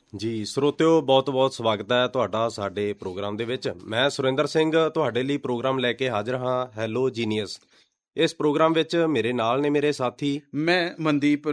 ਜੀ ਸਰੋਤਿਓ, ਬਹੁਤ-ਬਹੁਤ ਸਵਾਗਤ ਹੈ ਤੁਹਾਡਾ ਸਾਡੇ ਪ੍ਰੋਗਰਾਮ ਦੇ ਵਿੱਚ। ਮੈਂ ਸੁਰਿੰਦਰ ਸਿੰਘ ਤੁਹਾਡੇ ਲਈ ਪ੍ਰੋਗਰਾਮ ਲੈ ਕੇ ਹਾਜ਼ਰ ਹਾਂ, ਹੈਲੋ ਜੀਨੀਅਸ। ਇਸ ਪ੍ਰੋਗਰਾਮ ਵਿੱਚ ਮੇਰੇ ਨਾਲ ਨੇ ਮੇਰੇ ਸਾਥੀ। ਮੈਂ ਮਨਦੀਪ